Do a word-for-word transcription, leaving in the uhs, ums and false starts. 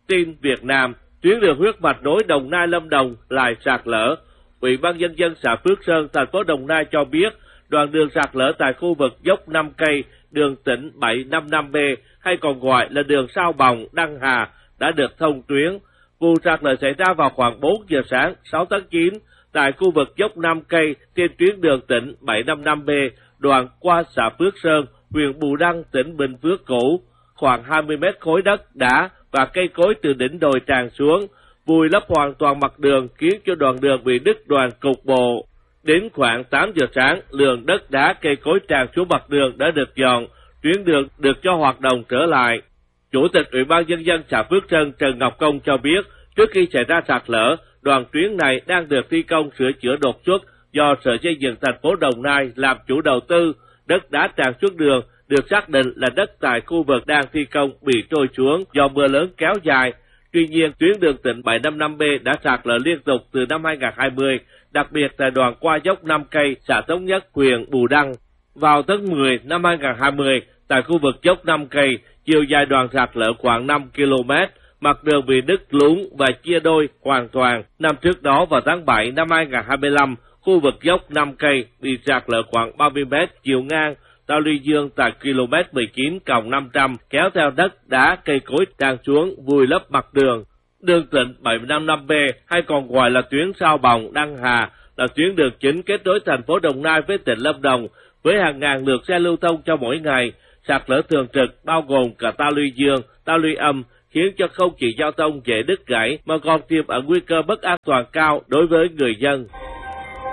tin Việt Nam, tuyến đường huyết mạch nối Đồng Nai Lâm Đồng lại sạt lở. Ủy ban nhân dân xã Phước Sơn, thành phố Đồng Nai cho biết, đoạn đường sạt lở tại khu vực dốc năm cây, đường tỉnh bảy năm năm B hay còn gọi là đường Sao Bòng, Đăng Hà đã được thông tuyến. Vụ sạt lở xảy ra vào khoảng bốn giờ sáng sáu tháng chín tại khu vực dốc năm cây trên tuyến đường tỉnh bảy năm năm B, đoạn qua xã Phước Sơn, huyện Bù Đăng, tỉnh Bình Phước cũ. Khoảng hai mươi mét khối đất, đá và cây cối từ đỉnh đồi tràn xuống, vùi lấp hoàn toàn mặt đường, khiến cho đoạn đường bị đứt đoạn cục bộ. Đến khoảng tám giờ sáng, lượng đất đá cây cối tràn xuống mặt đường đã được dọn, tuyến đường được cho hoạt động trở lại. Chủ tịch Ủy ban nhân dân xã Phước Sơn Trần Ngọc Công cho biết, trước khi xảy ra sạt lở, đoạn tuyến này đang được thi công sửa chữa đột xuất do Sở Xây dựng thành phố Đồng Nai làm chủ đầu tư. Đất đá tràn xuống đường được xác định là đất tại khu vực đang thi công bị trôi xuống do mưa lớn kéo dài. Tuy nhiên, tuyến đường tỉnh bảy năm năm B đã sạt lở liên tục từ năm hai nghìn không trăm hai mươi, đặc biệt tại đoạn qua dốc năm cây, xã Thống Nhất, huyện Bù Đăng. Vào tháng mười năm hai nghìn không trăm hai mươi, tại khu vực dốc năm cây, chiều dài đoạn sạt lở khoảng năm ki lô mét, mặt đường bị đứt lún và chia đôi hoàn toàn. Năm trước đó vào tháng bảy năm hai nghìn không trăm hai mươi lăm, khu vực dốc năm cây bị sạt lở khoảng ba mươi mét chiều ngang, ta luy dương tại km mười chín cộng năm trăm, kéo theo đất đá cây cối tràn xuống vùi lấp mặt đường. Đường tỉnh bảy năm năm B hay còn gọi là tuyến Sao Bòng, Đăng Hà là tuyến đường chính kết nối thành phố Đồng Nai với tỉnh Lâm Đồng, với hàng ngàn lượt xe lưu thông cho mỗi ngày. Sạt lở thường trực bao gồm cả ta luy dương, ta luy âm, khiến cho không chỉ giao thông dễ đứt gãy mà còn tiềm ẩn nguy cơ mất an toàn cao đối với người dân.